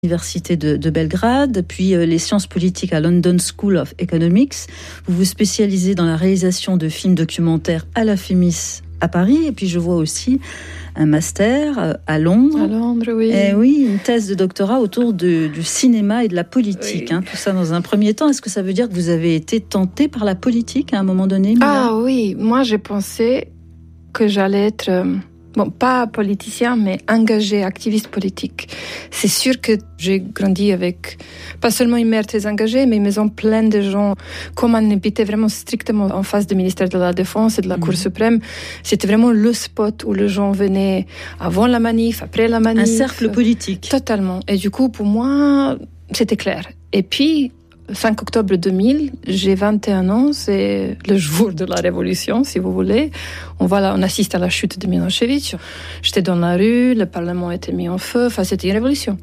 l'Université de Belgrade, puis les sciences politiques à London School of Economics. Vous vous spécialisez dans la réalisation de films documentaires à la FEMIS à Paris, et puis je vois aussi un master à Londres. À Londres, oui. Et oui, une thèse de doctorat autour du cinéma et de la politique. Oui. Tout ça dans un premier temps. Est-ce que ça veut dire que vous avez été tentée par la politique à un moment donné, Mila ? Ah oui, moi j'ai pensé que j'allais être... pas politicien, mais engagé, activiste politique. C'est sûr que j'ai grandi avec pas seulement une mère très engagée, mais une maison pleine de gens. Comme on habitait vraiment strictement en face du ministère de la Défense et de la Cour suprême, c'était vraiment le spot où les gens venaient avant la manif, après la manif. Un cercle politique. Totalement. Et du coup, pour moi, c'était clair. Et puis, 5 octobre 2000, j'ai 21 ans, c'est le jour de la révolution, si vous voulez. On assiste à la chute de Milošević. J'étais dans la rue, le Parlement a été mis en feu, c'était une révolution.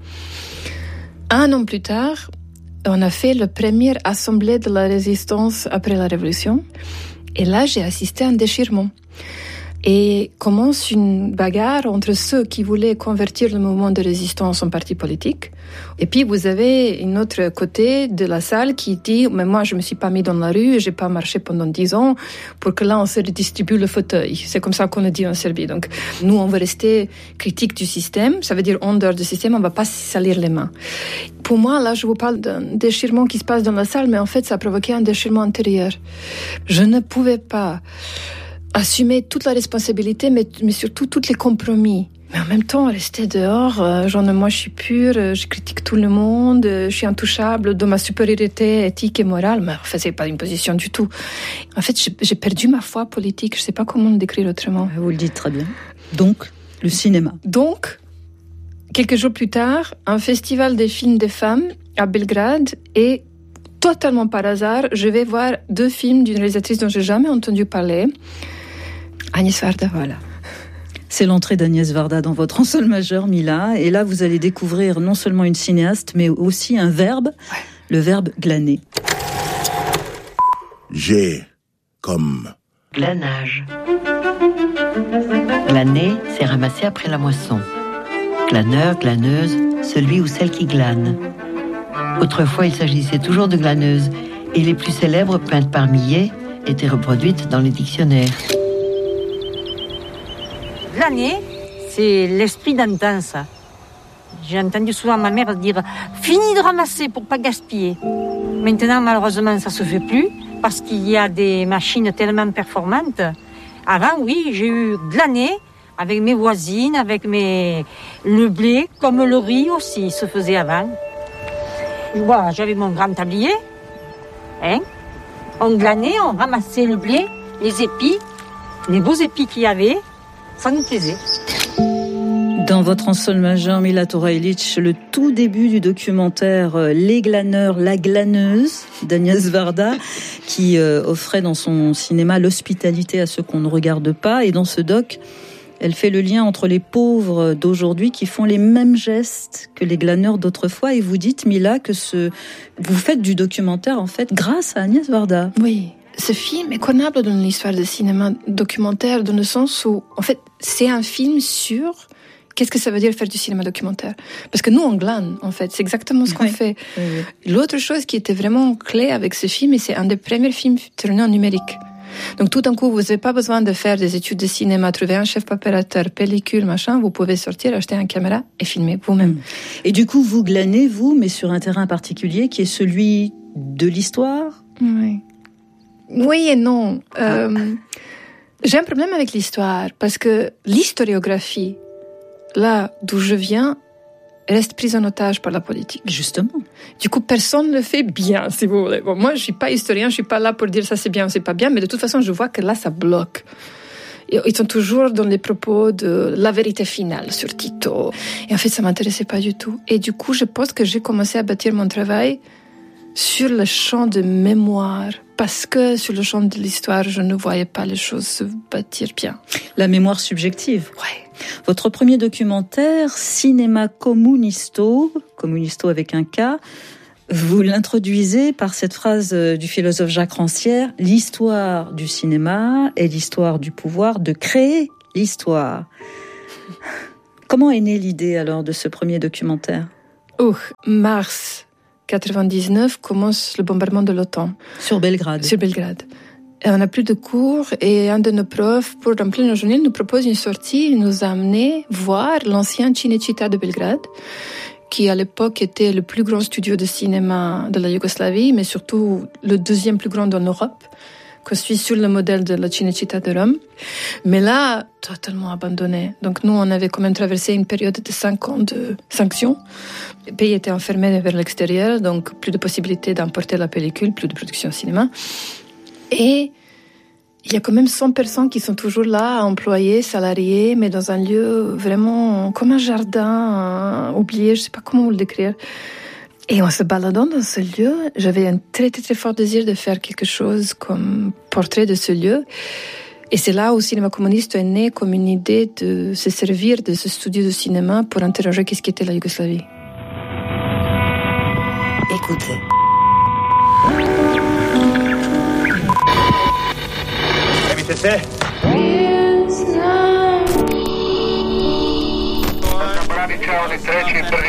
1 an plus tard, on a fait la première assemblée de la résistance après la révolution. Et là, j'ai assisté à un déchirement. Et commence une bagarre entre ceux qui voulaient convertir le mouvement de résistance en parti politique. Et puis, vous avez un autre côté de la salle qui dit « Mais moi, je me suis pas mis dans la rue, j'ai pas marché pendant 10 ans pour que là, on se redistribue le fauteuil. » C'est comme ça qu'on le dit en Serbie. Donc, nous, on veut rester critique du système. Ça veut dire, en dehors du système, on va pas se salir les mains. Pour moi, là, je vous parle d'un déchirement qui se passe dans la salle, mais en fait, ça a provoqué un déchirement intérieur. Je ne pouvais pas assumer toute la responsabilité, mais surtout tous les compromis. Mais en même temps, rester dehors, moi je suis pure, je critique tout le monde, je suis intouchable dans ma supériorité éthique et morale. Mais en fait, c'est pas une position du tout. En fait, j'ai perdu ma foi politique, je sais pas comment le décrire autrement. Vous le dites très bien. Donc, le cinéma. Donc, quelques jours plus tard, un festival des films des femmes à Belgrade, et totalement par hasard, je vais voir 2 films d'une réalisatrice dont j'ai jamais entendu parler. Agnès Varda, voilà. C'est l'entrée d'Agnès Varda dans votre ensemble majeur, Mila. Et là, vous allez découvrir non seulement une cinéaste, mais aussi un verbe, le verbe glaner. J'ai comme... Glanage. Glaner, c'est ramasser après la moisson. Glaneur, glaneuse, celui ou celle qui glane. Autrefois, il s'agissait toujours de glaneuses, et les plus célèbres, peintes par Millet, étaient reproduites dans les dictionnaires. Glaner, c'est l'esprit d'antan, ça. J'ai entendu souvent ma mère dire « Fini de ramasser pour pas gaspiller ». Maintenant, malheureusement, ça se fait plus parce qu'il y a des machines tellement performantes. Avant, oui, j'ai eu glaner avec mes voisines, avec le blé, comme le riz aussi se faisait avant. Voilà, j'avais mon grand tablier. On glanait, on ramassait le blé, les épis, les beaux épis qu'il y avait. Ça nous plaisait. Dans votre ensemble majeur, Mila Turajlić, le tout début du documentaire Les glaneurs, la glaneuse d'Agnès Varda, qui offrait dans son cinéma l'hospitalité à ceux qu'on ne regarde pas. Et dans ce doc, elle fait le lien entre les pauvres d'aujourd'hui qui font les mêmes gestes que les glaneurs d'autrefois. Et vous dites, Mila, que vous faites du documentaire, en fait, grâce à Agnès Varda. Oui. Ce film est connu dans l'histoire du cinéma documentaire dans le sens où, en fait, c'est un film sur qu'est-ce que ça veut dire faire du cinéma documentaire. Parce que nous, on glane, en fait. C'est exactement ce qu'on fait. Oui. L'autre chose qui était vraiment clé avec ce film, et c'est un des premiers films tournés en numérique. Donc, tout d'un coup, vous n'avez pas besoin de faire des études de cinéma, trouver un chef opérateur, pellicule, machin. Vous pouvez sortir, acheter une caméra et filmer vous-même. Et du coup, vous glanez, vous, mais sur un terrain particulier qui est celui de l'histoire. Oui. Oui et non. J'ai un problème avec l'histoire parce que l'historiographie, là d'où je viens, reste prise en otage par la politique. Justement. Du coup, personne ne le fait bien, si vous voulez. Bon, moi, je suis pas historien, je suis pas là pour dire ça c'est bien ou c'est pas bien, mais de toute façon, je vois que là, ça bloque. Ils sont toujours dans les propos de la vérité finale sur Tito. Et en fait, ça m'intéressait pas du tout. Et du coup, je pense que j'ai commencé à bâtir mon travail sur le champ de mémoire, parce que sur le champ de l'histoire, je ne voyais pas les choses se bâtir bien. La mémoire subjective. Ouais. Votre premier documentaire, Cinema Comunisto avec un K, vous l'introduisez par cette phrase du philosophe Jacques Rancière, l'histoire du cinéma est l'histoire du pouvoir de créer l'histoire. Comment est née l'idée alors de ce premier documentaire ? Mars 99 commence le bombardement de l'OTAN. Sur Belgrade. Et on n'a plus de cours et un de nos profs, pour remplir nos journées, nous propose une sortie. Il nous a amené voir l'ancien Cinecittà de Belgrade, qui à l'époque était le plus grand studio de cinéma de la Yougoslavie, mais surtout le deuxième plus grand en Europe, construit sur le modèle de la Cinecittà de Rome. Mais là, totalement abandonné. Donc nous, on avait quand même traversé une période de 5 ans de sanctions. Le pays était enfermé vers l'extérieur, donc plus de possibilité d'importer la pellicule, plus de production cinéma. Et il y a quand même 100 personnes qui sont toujours là, employées, salariées, mais dans un lieu vraiment comme un jardin oublié, je ne sais pas comment vous le décrire. Et en se baladant dans ce lieu, j'avais un très très très fort désir de faire quelque chose comme portrait de ce lieu. Et c'est là où le cinéma communiste est né comme une idée de se servir de ce studio de cinéma pour interroger qu'est-ce qu'était la Yougoslavie. Écoutez. Te?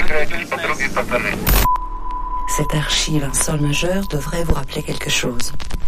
Cette archive en sol majeur devrait vous rappeler quelque chose.